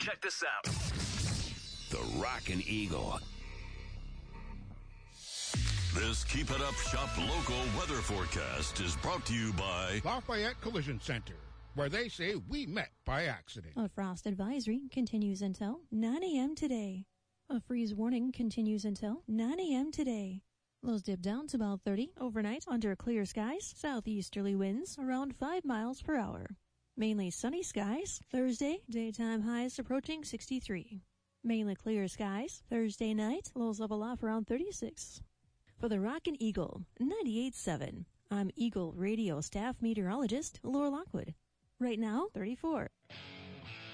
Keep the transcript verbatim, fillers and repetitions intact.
Check this out. The Rockin' Eagle. This Keep It Up Shop local weather forecast is brought to you by Lafayette Collision Center, where they say we met by accident. A frost advisory continues until nine a.m. today. A freeze warning continues until nine a.m. today. Lows dip down to about thirty overnight under clear skies. Southeasterly winds around five miles per hour. Mainly sunny skies. Thursday, daytime highs approaching sixty-three. Mainly clear skies. Thursday night, lows level off around thirty-six. For the Rockin' Eagle, ninety-eight point seven, I'm Eagle Radio staff meteorologist Laura Lockwood. Right now, thirty-four.